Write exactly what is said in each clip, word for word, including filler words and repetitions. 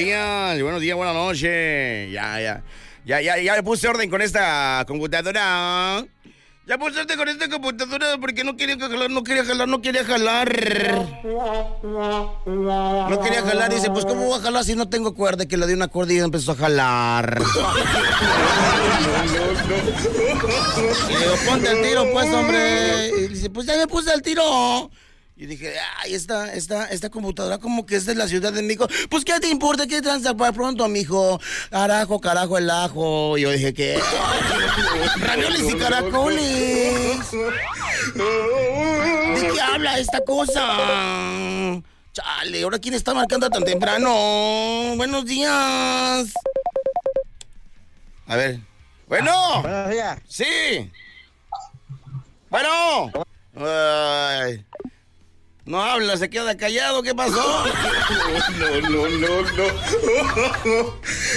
días, buenos días, buenas noches. Ya, ya, ya, ya, ya le puse orden con esta computadora. Ya puse orden con esta computadora porque no quería jalar, no quería jalar, no quería jalar. No quería jalar, dice, pues ¿cómo voy a jalar si no tengo cuerda? Que le di una cuerda y empezó a jalar. Y le digo, ponte al tiro, pues, hombre. Y dice, pues ya me puse al tiro. Y dije, ay, esta, esta, esta computadora como que es de la Ciudad de México. Pues, ¿qué te importa? ¿Qué tranza para pronto, mijo? Carajo, carajo, el ajo. Y yo dije, ¿qué? Raviolis y caracoles. ¿De qué habla esta cosa? Chale, ¿ahora quién está marcando tan temprano? Buenos días. A ver. Bueno. Buenos días. Sí. Bueno. Ay. No habla, se queda callado, ¿qué pasó? No, no, no, no.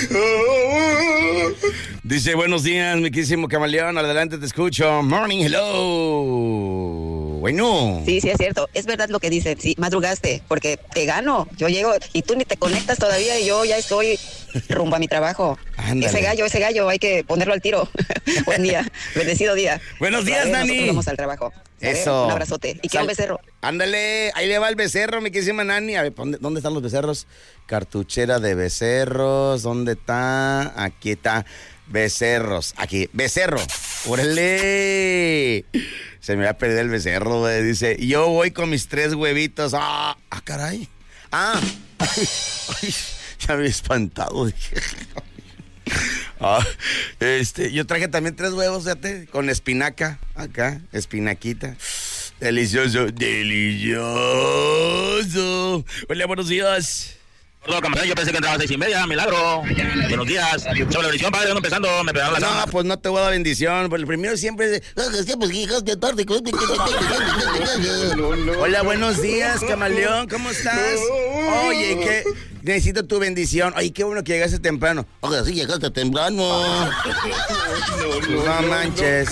Dice, buenos días, mi queridísimo camaleón, adelante te escucho. Morning, hello. Bueno. Sí, sí, es cierto. Es verdad lo que dice. Sí, madrugaste, porque te gano. Yo llego y tú ni te conectas todavía y yo ya estoy rumbo a mi trabajo. Ándale. Ese gallo, ese gallo, hay que ponerlo al tiro. Buen día, bendecido día. Buenos días, Todavía Dani. Nosotros vamos al trabajo. ¿Sabes? Eso. Un abrazote. ¿Y qué un becerro? Ándale, ahí le va el becerro, mi queridísima Nani. A ver, ¿dónde, ¿dónde están los becerros? Cartuchera de becerros. ¿Dónde está? Aquí está. Becerros. Aquí, becerro. ¡Órale! Se me va a perder el becerro, güey. Dice, yo voy con mis tres huevitos. ¡Ah! ¡Ah, caray! ¡Ah! Ay, ay, ya me he espantado. Dije. Ah, este, yo traje también tres huevos, fíjate, con espinaca. Acá, espinaquita. Delicioso, delicioso. Hola, buenos días. Yo pensé que entraba a seis y media, milagro. Buenos días. Sobre la bendición, padre, ando empezando, me pegaron la No, cama. pues no te voy a dar bendición. Pues el primero siempre es. Hola, buenos días, camaleón, ¿cómo estás? Oye, que necesito tu bendición. Oye, qué bueno que llegaste temprano. Oye, sí llegaste temprano. No manches.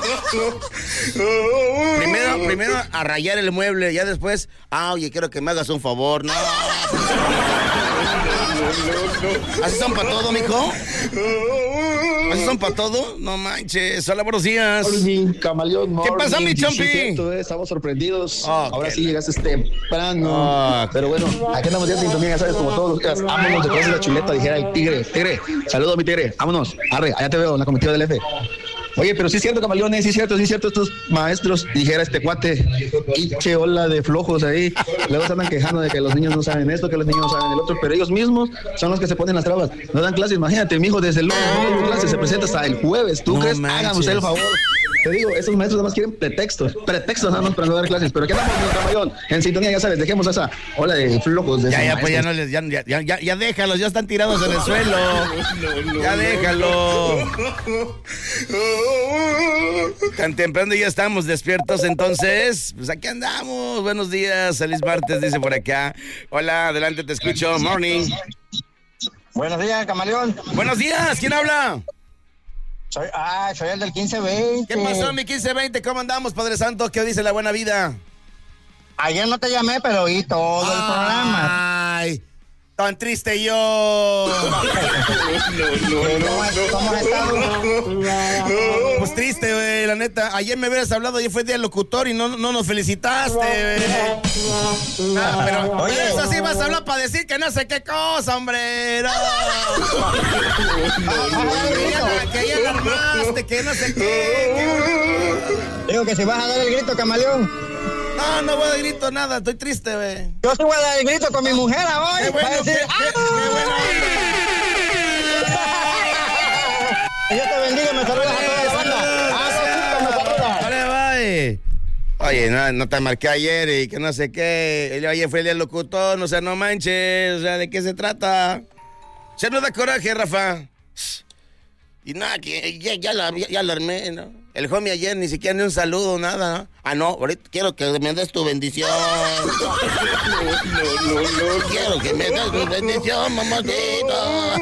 Primero, primero a rayar el mueble, ya después, ah, oye, quiero que me hagas un favor. No. ¿Así son para todo, mijo? ¿Así son para todo? No manches. Hola, buenos días. Morning, camaleón, morning. ¿Qué pasa, mi chompi? Sí, cierto, eh, estamos sorprendidos. Oh, Ahora qué sí la... llegaste temprano. Oh, pero bueno, aquí andamos ya en sintonía, ya sabes, como todos los días. Vámonos detrás de la chuleta, dijera el tigre. Tigre, saludos, mi tigre. Vámonos. Arre, allá te veo en la comitiva del F. Oye, pero sí es cierto, camaleones, sí es cierto, sí es cierto, estos maestros, dijera este cuate, hinche ola de flojos ahí, luego se andan quejando de que los niños no saben esto, que los niños no saben el otro, pero ellos mismos son los que se ponen las trabas, no dan clases, imagínate, mi hijo desde el lunes no dio clases, se presenta hasta el jueves, ¿tú No crees? manches. Hágame usted el favor. Te digo, esos maestros nada más quieren pretextos, pretextos nada más para no dar clases, pero ¿qué andamos, camaleón? En sintonía, ya sabes, dejemos esa ola de flojos de Ya, esos ya, pues ya maestros. no les, ya, ya, ya, ya déjalos, ya están tirados en el suelo. Ya déjalo. Tan temprano ya estamos despiertos, entonces, pues aquí andamos. Buenos días, feliz martes, dice por acá. Hola, adelante, te escucho. Morning. Buenos días, camaleón. Buenos días, ¿quién habla? Soy, ah, soy el del quince veinte. ¿Qué pasó, mi quince veinte? ¿Cómo andamos, Padre Santo? ¿Qué dice la buena vida? Ayer no te llamé, pero oí todo el programa. Ay, tan triste yo. ¿Cómo, has- ¿Cómo has estado? Pues triste, güey, la neta. Ayer me hubieras hablado, ayer fue día del locutor y no, no nos felicitaste, güey. Ah, pero Oye. pero eso sí vas a hablar para decir que no sé qué cosa, hombre. No. Que ya, que ya la armaste, que no sé qué. que- Digo que si vas a dar el grito, camaleón. No, no voy a dar grito nada, estoy triste, güey. Yo sí voy a dar el grito con mi mujer hoy. Qué bueno, para decir, qué, qué- qué bueno. Dios te bendiga, me saludas a toda la banda. Ah, sí, me saludas. Vale, bye. Oye, no, no te marqué ayer y que no sé qué. El- Ayer fue el día del locutor, o sea, no manches. O sea, ¿de qué se trata? Se nos da coraje, Rafa. Y nada, que ya, ya, la, ya, ya la armé, ¿no? El homie ayer ni siquiera ni un saludo, nada, ¿no? Ah, no, ahorita quiero que me des tu bendición. Quiero que me des tu bendición, mamacita.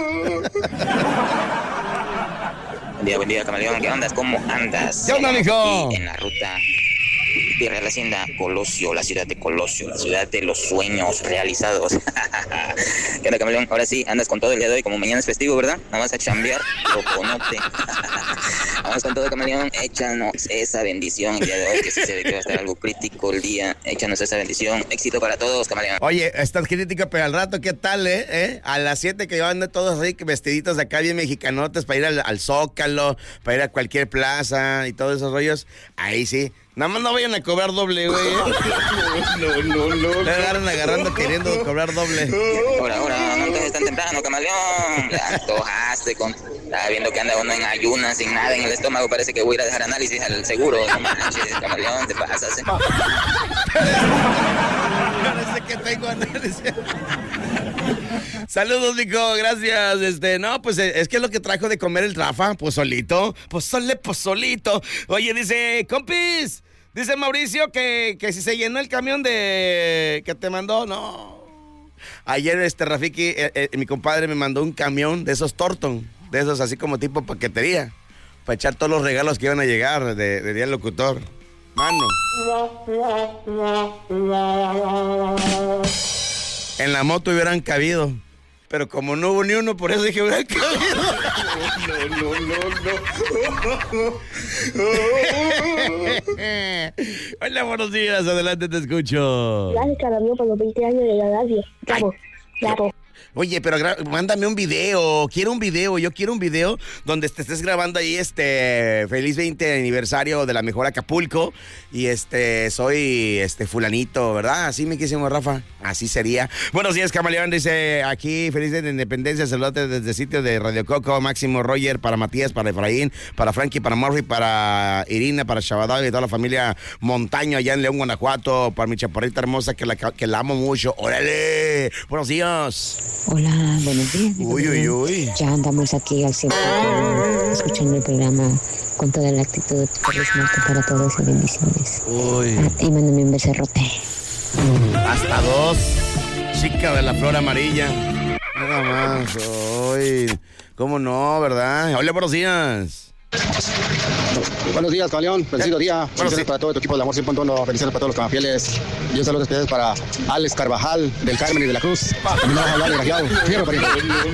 Buen día, buen día, camaleón. ¿Qué andas? ¿Cómo andas? ¿Qué onda, mijo? Aquí en la ruta y Real Hacienda Colosio, la ciudad de Colosio, la ciudad de los sueños realizados. ¿Qué onda, camaleón? Ahora sí, andas con todo el día de hoy, como mañana es festivo, ¿verdad? No vas a chambear, loconote. Vamos con todo, camaleón, échanos esa bendición el día de hoy, que sí se ve que va a estar algo crítico el día. Échanos esa bendición, éxito para todos, camaleón. Oye, estás crítica, pero al rato, ¿qué tal, eh? ¿Eh? A las siete que van todos ahí vestiditos de acá bien mexicanotes para ir al, al Zócalo, para ir a cualquier plaza y todos esos rollos. Ahí sí. Nada más no vayan a cobrar doble, güey. ¿eh? No, no, no. Le agarran agarrando queriendo cobrar doble. Ahora, ahora, no te tan temprano, camaleón. Ya antojaste con... Estaba viendo que anda uno en ayunas, sin nada en el estómago. Parece que voy a ir a dejar análisis al seguro. No manches, camaleón, te pasas, ¿eh? Parece que tengo análisis. Saludos, Nico, gracias. Este, no, pues es que es lo que trajo de comer el Rafa, pozolito, pozole, pozolito. Oye, dice, compis, dice Mauricio que, que si se llenó el camión de que te mandó, no. Ayer este Rafiki, eh, eh, mi compadre me mandó un camión de esos Torton, de esos así como tipo paquetería, para echar todos los regalos que iban a llegar de, de Día del Locutor. Mano. En la moto hubieran cabido, pero como no hubo ni uno, por eso dije hubieran cabido. No, no, no, no. Hola, buenos días, adelante, te escucho. Gracias, camaleón, por los veinte años de la radio. Bravo, bravo. Oye, pero gra- mándame un video, quiero un video, yo quiero un video donde te estés grabando ahí este feliz veinte aniversario de la mejor Acapulco y este soy este fulanito, ¿verdad? Así me quisimos, Rafa, así sería. Buenos días, camaleón, dice aquí feliz de la independencia, saludos desde el sitio de Radio Coco, Máximo, Roger, para Matías, para Efraín, para Frankie, para Murphy, para Irina, para Shabadab y toda la familia Montaño allá en León, Guanajuato, para mi chaparrita hermosa que la, que la amo mucho. ¡Órale! Buenos días. Hola, buenos días. Uy, uy, uy. Ya andamos aquí al cien por ciento escuchando el programa con toda la actitud. Feliz martes para todos y bendiciones. Uy. Ah, y mándame un becerrote. Hasta dos. Chica de la flor amarilla. Nada más. Uy. ¿Cómo no, verdad? Hola, buenos días. Buenos días, camaleón. Bendecido día. Felicidades sí. para todo tu equipo de Amor cien punto uno. Felicidades para todos los camafieles. Y un saludo especial para Alex Carvajal, del Carmen y de la Cruz. También vas a hablar, desgraciado. Fierro, pariente.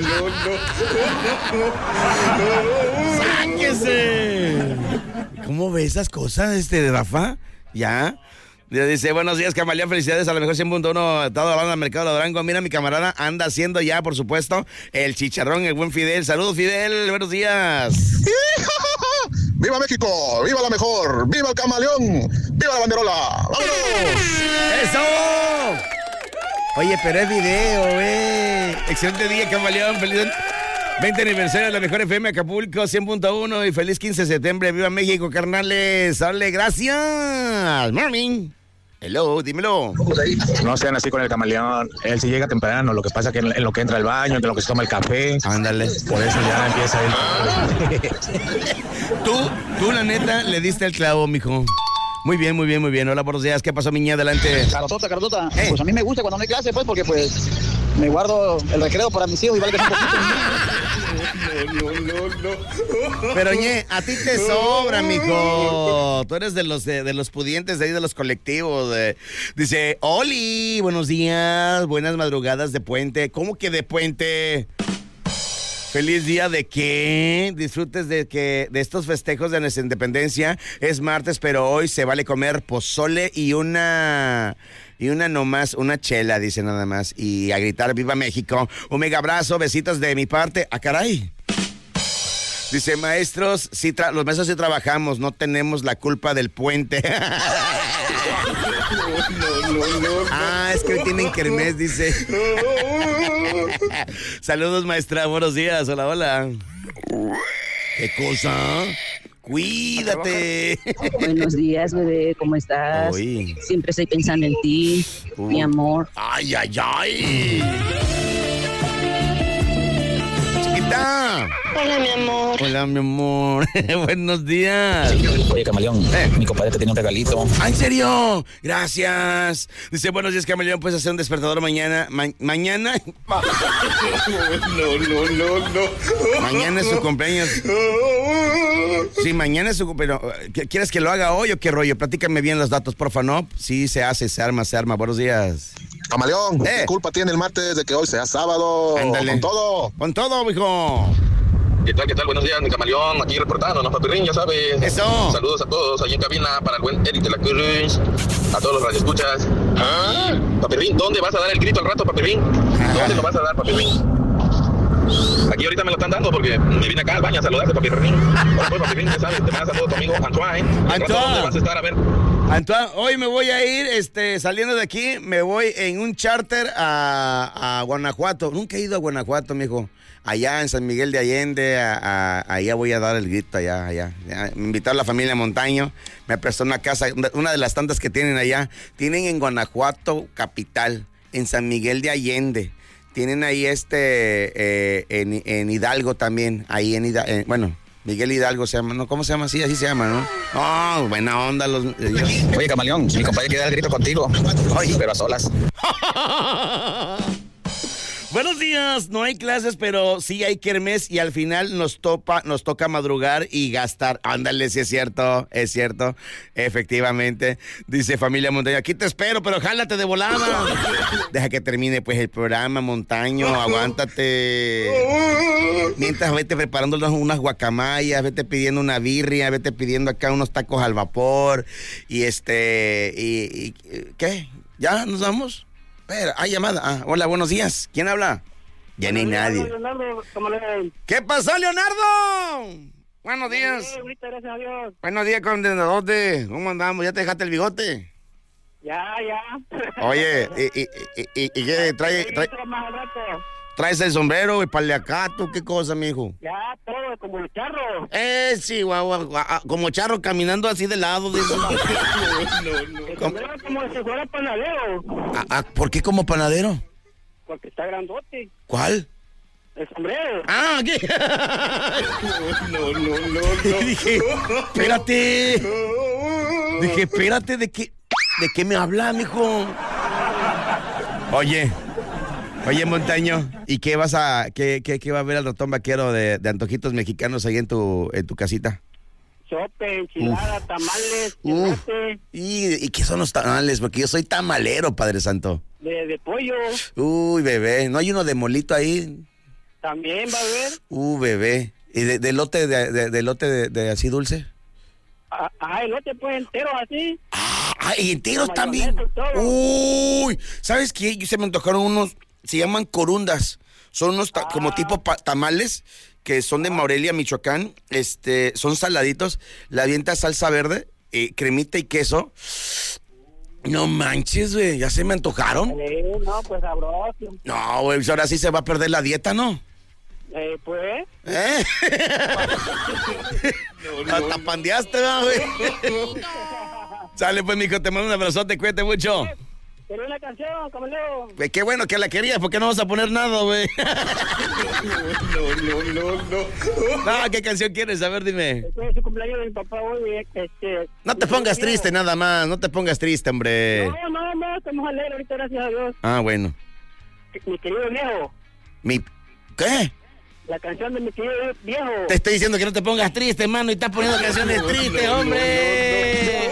¡Sáquese! ¿Cómo ve esas cosas, este, de Rafa? ¿Ya? Dice, buenos días, camaleón, felicidades a la mejor cien punto uno, toda la banda del Mercado de Durango. Mira, mi camarada anda haciendo ya, por supuesto, el chicharrón, el buen Fidel. Saludos, Fidel, buenos días. ¡Viva México! ¡Viva la mejor! ¡Viva el camaleón! ¡Viva la banderola! ¡Vámonos! ¡Eso! Oye, pero es video, eh. Excelente día, camaleón, feliz veinte aniversario de la mejor F M Acapulco cien punto uno y feliz quince de septiembre. ¡Viva México, carnales! ¡Dale, gracias! Morning. Hello, dímelo. No sean así con el camaleón. Él sí llega temprano. Lo que pasa que en, en lo que entra al baño, en lo que se toma el café. Ándale. Por eso ya empieza él. Tú, tú, la neta, le diste el clavo, mijo. Muy bien, muy bien, muy bien. Hola, buenos días. ¿Qué pasó, miña? Adelante. Carotota, carotota. Eh. Pues a mí me gusta cuando no hay clase, pues, porque pues me guardo el recreo para mis hijos y vale que sea un poquito. No, no, no. Pero, oye, a ti te sobra, mijo. Tú eres de los de, de los pudientes de ahí, de los colectivos. De... Dice, Oli, buenos días, buenas madrugadas de puente. ¿Cómo que de puente? Feliz día de qué? Disfrutes de que de estos festejos de nuestra independencia. Es martes, pero hoy se vale comer pozole y una... Y una nomás, una chela, dice nada más. Y a gritar, ¡viva México! Un mega abrazo, besitos de mi parte. ¡Ah, caray! Dice, maestros, sí tra- los maestros sí trabajamos, no tenemos la culpa del puente. No, no, no. Ah, es que hoy tienen kermés, dice. Saludos, maestra, buenos días, hola, hola. ¿Qué cosa? Cuídate. Buenos días, bebé, ¿cómo estás? Uy. Siempre estoy pensando en ti, Uh. mi amor. Ay, ay, ay. Chiquito. Chiquita. Hola, mi amor. Hola, mi amor. Buenos días. Oye, Camaleón, Eh. mi compadre te tiene un regalito. Ah, ¿en serio? Gracias. Dice, buenos días, Camaleón. Puedes hacer un despertador mañana. Ma- mañana. No, no, no, no. Mañana es su cumpleaños. Sí, mañana es su cumpleaños. ¿Quieres que lo haga hoy o qué rollo? Platícame bien los datos, porfa, ¿no? Sí, se hace, se arma, se arma. Buenos días. Camaleón, Eh. ¿qué culpa tiene el martes de que hoy sea sábado? Ándale. Con todo. Con todo, mijo. ¿Qué tal, qué tal? Buenos días, mi Camaleón. Aquí reportando, ¿no, Papirrín? Ya sabes. Eso. Saludos a todos ahí en cabina para el buen Eric de la Cruz. A todos los radioescuchas. ¿Ah? Papirrín, ¿dónde vas a dar el grito al rato, Papirrín? ¿Dónde lo vas a dar, Papirrín? Aquí ahorita me lo están dando porque me vine acá al baño a saludarte, Papirrín. Ahora pues, Papirrín, ya sabes, te manda saludos tu amigo Antoine. Antoine. ¿Dónde vas a estar? A ver. Antoine, hoy me voy a ir, este, saliendo de aquí, me voy en un charter a, a Guanajuato. Nunca he ido a Guanajuato, mijo. Allá en San Miguel de Allende, a, a- allá voy a dar el grito, allá, allá. Ya, me invitaron la familia Montaño, me prestó una casa, una de las tantas que tienen allá. Tienen en Guanajuato, capital, en San Miguel de Allende. Tienen ahí este, eh, en, en Hidalgo también, ahí en Hidalgo, eh, bueno, Miguel Hidalgo se llama, ¿no? ¿Cómo se llama? Sí, así se llama, ¿no? Oh, buena onda los... eh, Oye, Camaleón, mi compadre quiere dar el grito contigo. Oye, pero a solas. Buenos días, no hay clases, pero sí hay kermés y al final nos topa, nos toca madrugar y gastar. Ándale, sí es cierto, es cierto, efectivamente. Dice familia Montaño, aquí te espero, pero jálate de volada. Deja que termine pues el programa, Montaño, aguántate. Mientras vete preparando unas guacamayas, vete pidiendo una birria, vete pidiendo acá unos tacos al vapor y este, y, y ¿qué? ¿Ya nos vamos? Espera, hay llamada. Ah, hola, buenos días. ¿Quién habla? Ya no hay nadie. Leonardo, ¿cómo le ven? ¿Qué pasó, Leonardo? Buenos días. Eh, ahorita, gracias a Dios. Buenos días, condenador. ¿Cómo andamos? ¿Ya te dejaste el bigote? Ya, ya. Oye, ¿y, y, y, y- y qué trae, trae- Ahorita más al rato. traes el sombrero, el paliacato? ¿Qué cosa, mijo? Ya, todo como el charro. Eh, sí, guau, guau, guau, ah, como charro caminando así de lado. De... El sombrero como si fuera panadero. Ah, ah, ¿por qué como panadero? Porque está grandote. ¿Cuál? El sombrero. Ah, ¿qué? No, no, no, no. Y dije, espérate. Dije, espérate, ¿de qué, de qué me habla, mijo? Oye, oye, Montaño, ¿y qué vas a, qué, qué, qué va a ver el ratón vaquero de, de antojitos mexicanos ahí en tu, en tu casita? Sope, enchilada, tamales, Uf. chilate, ¿Y, ¿Y qué son los tamales? Porque yo soy tamalero, Padre Santo. de, de pollo. Uy, bebé, ¿no hay uno de molito ahí? También va a haber. Uh, bebé. ¿Y de, de lote, de, de, de lote de, de así dulce? Ah, ah, elote pues entero así. Ah, y enteros Con también. mayonesa y todo. Uy, ¿sabes qué? Se me antojaron unos, se llaman corundas. Son unos ta- como tipo pa- tamales que son de Morelia, Michoacán. Este, son saladitos. La avienta salsa verde, eh, cremita y queso. No manches, güey, ya se me antojaron. Eh, no, pues sabroso. No, güey, ahora sí se va a perder la dieta, ¿no? Eh, pues. ¿Eh? Hasta pandeaste, ¿no, güey? Sale pues, mijo, te mando un abrazote, cuídate mucho. Pero una canción, Camaleón. Güey, qué bueno que la querías, porque no vas a poner nada, güey. No, no, no, no. No, ¿qué canción quieres? A ver, dime. Después de su cumpleaños de mi papá hoy, este... No te pongas triste nada más, no te pongas triste, hombre. No, no, no, estamos alegres ahorita, gracias a Dios. Ah, bueno. Mi querido viejo, Mi... ¿Qué? la canción de mi querido viejo. Te estoy diciendo que no te pongas triste, hermano, y estás poniendo canciones tristes, hombre.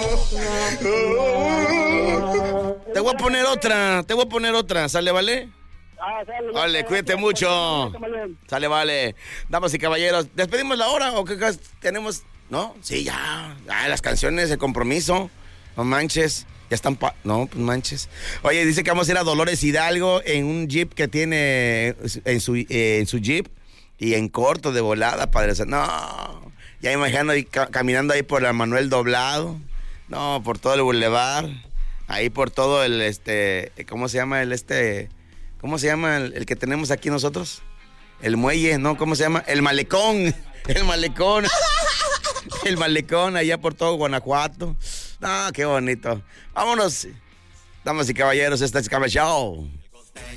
Te voy a poner otra, te voy a poner otra, ¿sale, vale? Ah, sale, Vale, cuídate mucho. Sale, vale. Damas y caballeros, ¿despedimos la hora o qué cas- tenemos? ¿No? Sí, ya. Ah, las canciones, el compromiso. No manches. Ya están pa... No, pues manches. Oye, dice que vamos a ir a Dolores Hidalgo en un jeep que tiene en su, eh, en su jeep y en corto de volada, padre. No, ya imagino ahí ca- caminando ahí por el Manuel Doblado. No, por todo el bulevar. Ahí por todo el, este, ¿cómo se llama el, este, cómo se llama el, el que tenemos aquí nosotros? El muelle, ¿no? ¿Cómo se llama? El malecón. El malecón. El malecón allá por todo Guanajuato. Ah, qué bonito. Vámonos. Damas y caballeros, este es Caballero.